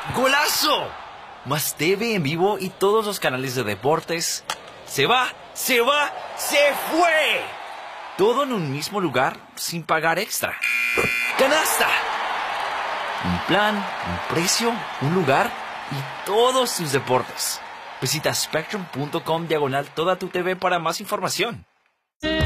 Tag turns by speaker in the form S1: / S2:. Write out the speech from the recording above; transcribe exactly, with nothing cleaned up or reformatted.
S1: ¡Golazo! Más T V en vivo y todos los canales de deportes. ¡Se va! ¡Se va! ¡Se fue! Todo en un mismo lugar sin pagar extra. ¡Canasta! Un plan, un precio, un lugar y todos tus deportes. Visita spectrum punto com diagonal toda tu T V para más información.